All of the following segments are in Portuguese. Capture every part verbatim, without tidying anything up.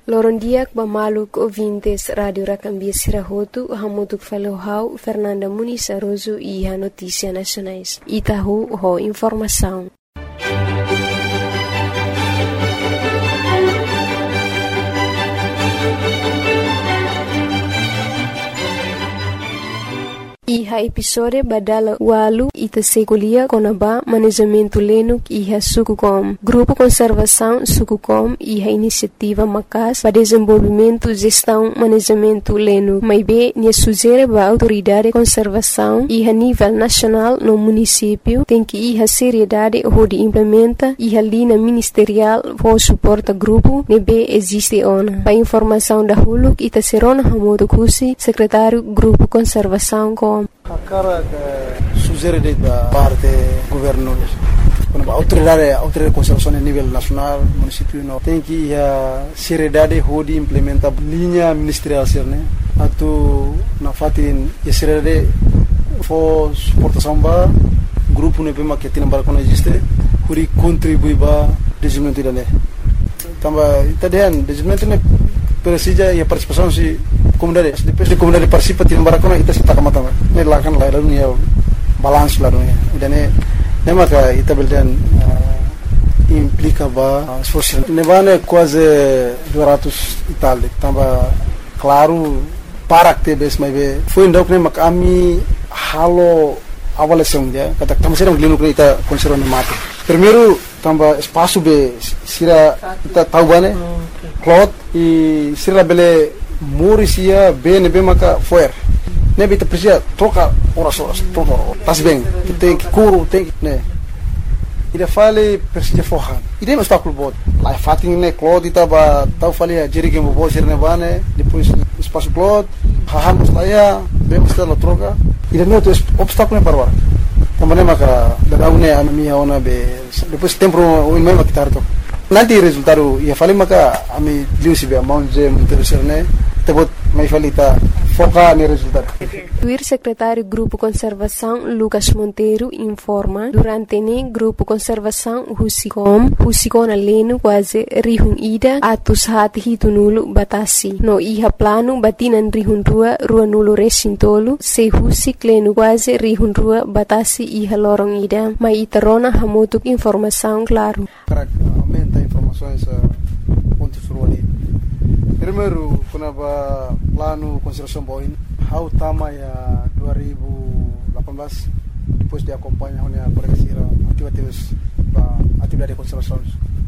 Lorondiak Bamaluk ouvintes Rádio Racambia Sirahotu, Hamutuk Falohau, Fernanda Muniz Aroso e a Notícia Nacionais. Itahu, ho informação. Iha episode badala walu ita sekolia konaba manejamento lenuk iha Sukucom. Grupo Conservação Sukucom iha iniciativa Macas para desenvolvimento, gestão, manejamento lenuk. Maibe nia sugere ba autoridade conservação iha nível nacional no município tem que iha seriedade ho de implementa iha linha ministerial ho suporta grupo nebe existe ona. Pa informação da huluk ita serona hamoto kusi secretário Grupo Conservação com a cara que sugere da parte governo, quando a autoridade, a autoridade de conservação a nível nacional, município, não tem que a seriedade de implementar linha ministerial, né? Atu na fatin a seriedade for suportação ba grupo ne bema que tem para existe, huri contribui ba desenvolvimento da né. Tamba itadian desenvolvimento ne precisa e a participação se comunidade depois de comunidade participa tem barakona ita sita kamata ne lakan la dunia balance la dunia dan ne ne maka ita beldan implica ba esforço ne vane quase duzentos e tal tamba claro para que bes mai be foi ndok ne maka ami halo avaliação dia kata tamo serang lino ita conserva mate primeiro tamba espaço be sira ita tahu bane cloth e sira bele Morisia bene bem maka foer. Nebe te precisa troca horas horas troca. Tas bem. Tem que curo tem que né. Ida fale precisa forran. Ida mas tá clubot. Lá fatin né cloth ita ba tau fale a jeri que mo bo sirne bane depois espaço cloth. Haham saya bem mas la troca. Ida não tem obstáculo para agora. Também maka da une a minha ona be depois tempo o mesmo que tarto. Nanti resultado ia fale maka ami liu si be amount je interesserne tebot mai falita foca no resultado. O secretário Grupo Conservação Lucas Monteiro informa durante ne Grupo Conservação Husicom Husicona leno quase rihun ida atus hati hitunulu batasi no iha plano batinan rihun rua rua nulu resintolu se husik leno quase rihun rua batasi iha lorong ida mai iterona hamutuk informação claro. Aumenta informações pontos ali. Primeiro, quando a plano conservação boin, how tama ya dua ribu lapan belas depois de acompanhar a progressira atividades ba atividade de conservação.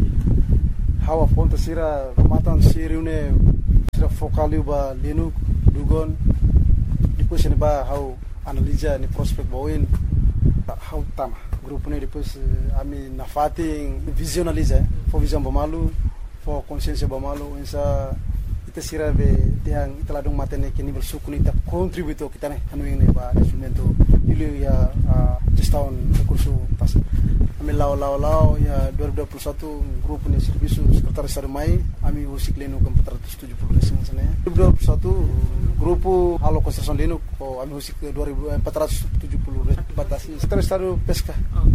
How a ponta sira matan sira une sira focaliu ba lenu dugon depois ne ba how analisa ni prospect boin how tama grupo ne depois ami na fating visualiza for visão bamalu for consciência bamalu essa ita sira be tiang ita ladung matene ke nível suku ita contributo kita ne anu ini ba instrumento ilu ya gestão recurso pas ami lao lao lao ya dua ribu dua puluh satu grupo ne serviço sekretaris Estado mai ami usik leno ke empat ratus tujuh puluh desa sana dua ribu dua puluh satu grupo halo konstruksi leno ko ami usik empat ratus tujuh puluh batasi sekretaris Estado pesca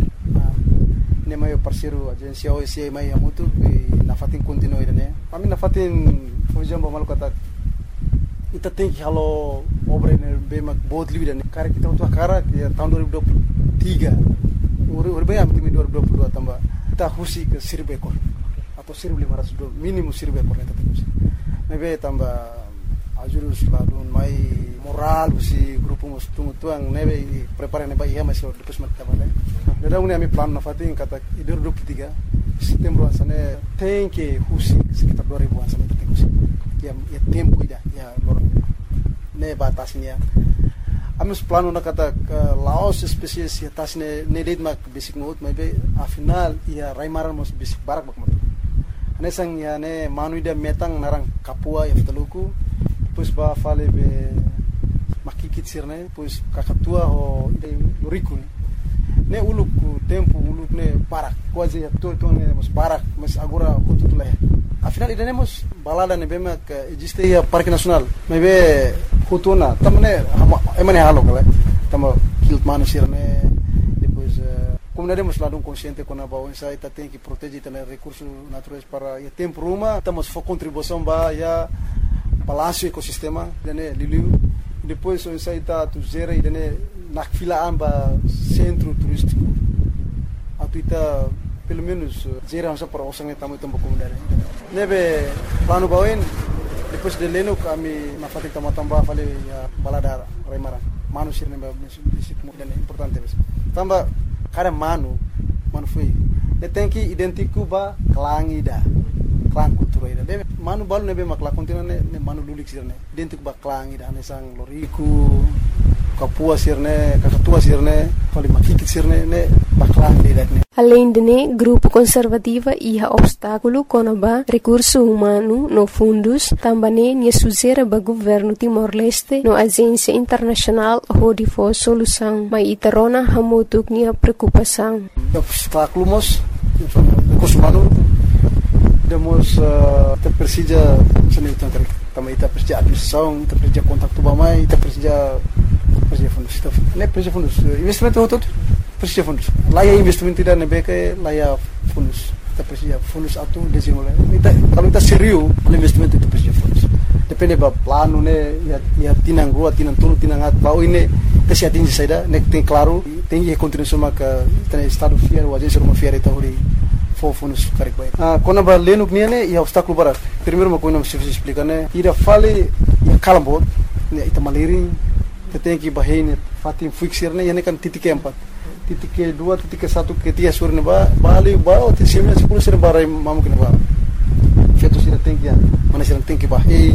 ne mai parceiro agência O S I mai amutu na fatin continue ne ami na fatin Fujam bamal kata ita tem que halo obra ne bemak bot livre ne cara kita untuk cara ya tahun dua ribu dua puluh tiga ur bem am tim dua ribu dua puluh dua tambah kita husi ke seribu ekor atau seribu lima ratus minimum seribu ekor ne tetap mebe tambah ajurus ladun mai moral si grupo mus tungu tuang nebe prepare ne ba iya masih depois mat tabale dada uni ami plan na fatin kata dua ribu dua puluh tiga setembro asane tem que husi sekitar dua ribu asane tem husi ya ya tempo ida ya lorong ne batasnya amus plano na kata laos spesies ya tasne ne led mak basic note mai be a final ya raimaran mos basic barak bak matu ane sang ya ne manu ida metang narang kapua ya ftaluku depois ba fale be makikit sirne depois kakatua ho ida loriku ne uluk tempo uluk ne barak quase ya to to ne mos barak mas agora contu tu leh afinal ida nemos balada ne bema que existe ya parque nacional me be hutuna tamne emane halo kala tamo kilt manu sirne depois como comunidade hemos lado um consciente com a bau essa ita tem que proteger também recursos naturais para o tempo ruma estamos for contribuição ba ya balanço ecossistema dene liliu depois so essa ita tu zera e dene na fila amba centro turístico atuita pelo menos zera asa para osang tamu tambo comunidade nebe plano bauen depois de leno kami na fati tamba fale ya balada remara manu sirne ba disitu dan importante bes tamba kada manu manu foi de tem que identificar ba klang ida klang kultura ida de manu balu nebe makla kontina ne manu lulik sirne identificar ba klang ida ne sang loriku kapua sirne kakatua sirne fale makikit sirne ne ba klang ida ne. Além de né, grupo conservativa ia obstáculo conaba recurso humano no fundos, também nia suzera ba governo Timor-Leste no agência internacional hodi for solução, mas itarona hamutuk nia preocupação. Obstáculo mos recurso humano demos te precisa seni tantar também te precisa administração, te precisa contato bamai, te precisa precisa fundos, ne precisa fundos, investimento todo precisa fundos. Lá é investimento tidak nebeke, lá é fundos. Kita precisa fundos atau desenvolver. Kalau kita serius, investimento itu precisa fundos. Depende ba plano ne, ya ya tinang rua, tinang tulu, tinang at bau ini kita atingi saida, nek tem claro, tem que continuar sama ka tem estado fiel, o agência uma fiel itu hori for fundos karik baik. Ah, quando ba lenuk ni ne, ya obstáculo barat. Primeiro uma coisa não se explica ne, ira fale ya kalambot, ne ita maliring, kita tem que bahine fatim fixir ne, ya ne kan titik empat. Titik ke dua, titik ke satu, ke tiga surne ba, bali ba, ti sembilan sepuluh surne barai mamu kena ba. Feto sira tinggi ya, mana sira tinggi ba, eh,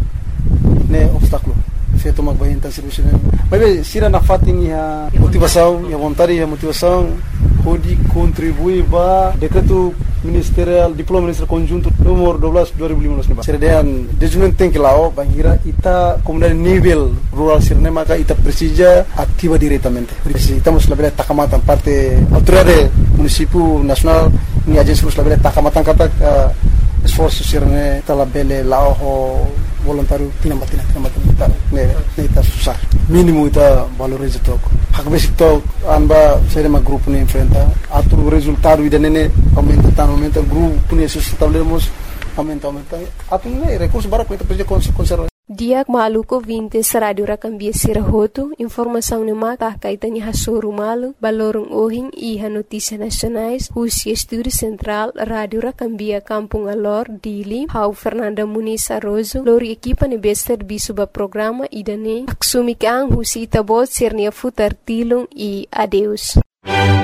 ne obstáculo. Feto mag ba intensi sira. Mas sira na fating ya motivação, ya vontade, ya motivação, pode contribuir ba decreto ministerial, diploma ministerial conjunto nomor dua belas dua ribu lima belas ni ba. Sira dean desenvolvimento tem que lao, bangira ita comunidade nível rural sirne maka ita precisa ativa diretamente. Estamos la bela takamatan parte autoridade município nacional ni agência la bela takamatan kata esforço sirne tala bele lao voluntário tinambat tinambat tinambat ne ne ita susah mínimo ita valoriza tok hak basic tok anba sere ma grupo ne enfrenta atu resultado ida nene aumenta tan aumenta grupo ne sustentaremos aumenta aumenta atu ne recurso bara ko ita precisa conservar. Diak maluko vintes radio rakambia sirahoto, informação ne mata kaitani hasoru malu, balorong ohing iha notícia nacionais, Husi Estúdio Central, Radio Rakambia Kampung Alor, Dili, Hau Fernanda Muniz Arrozo, lori equipa ne bester bisuba programa idane, aksumik ang Husi itabot sirnia futar tilung e adeus.